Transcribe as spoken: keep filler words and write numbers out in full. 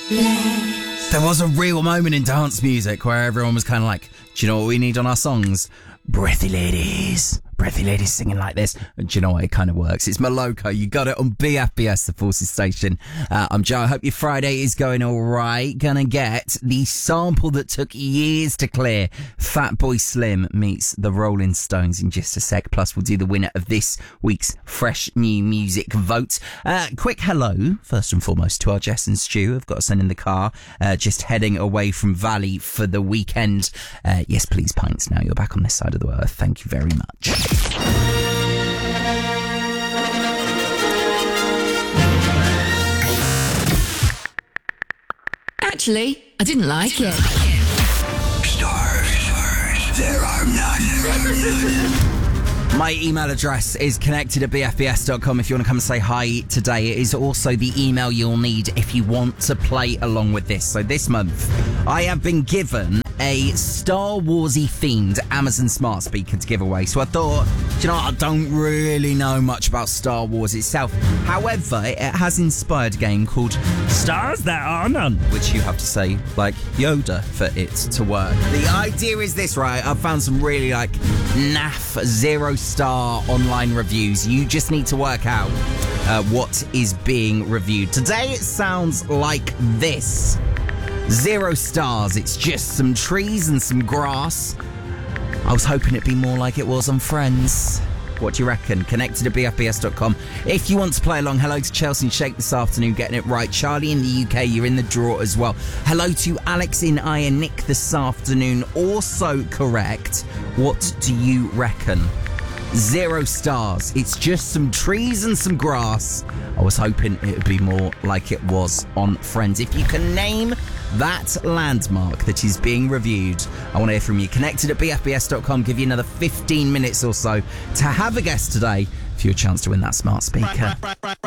There was a real moment in dance music where everyone was kind of like, do you know what we need on our songs? Breathy ladies. Breathy ladies singing like this. And do you know what? It kind of works. It's Moloko. You got it on B F B S, the Forces Station. Uh, I'm Joe. I hope your Friday is going all right. Gonna get the sample that took years to clear. Fatboy Slim meets the Rolling Stones in just a sec. Plus, we'll do the winner of this week's Fresh New Music vote. Uh, quick hello, first and foremost, to our Jess and Stu. I've got us in the car, uh, just heading away from Valley for the weekend. Uh, yes, please, pints. Now you're back on this side of the world. Thank you very much. Actually, I didn't like it. Stars, stars, there are none. My email address is connected at b f b s dot com if you want to come and say hi today. It is also the email you'll need if you want to play along with this. So this month, I have been given a Star Warsy themed Amazon smart speaker to give away. So I thought, do you know what? I don't really know much about Star Wars itself. However, it has inspired a game called Stars That Are None, which you have to say like Yoda for it to work. The idea is this, right? I've found some really like naff zero star online reviews. You just need to work out uh, what is being reviewed. Today it sounds like this. Zero stars. It's just some trees and some grass. I was hoping it'd be more like it was on Friends. What do you reckon? Connected at b f b s dot com. If you want to play along, hello to Chelsea and Shake this afternoon, getting it right. Charlie in the U K, you're in the draw as well. Hello to Alex in Iron Nick this afternoon, also correct. What do you reckon? Zero stars. It's just some trees and some grass. I was hoping it would be more like it was on Friends. If you can name that landmark that is being reviewed, I want to hear from you. Connected at b f b s dot com. Give you another fifteen minutes or so to have a guess today for your chance to win that smart speaker.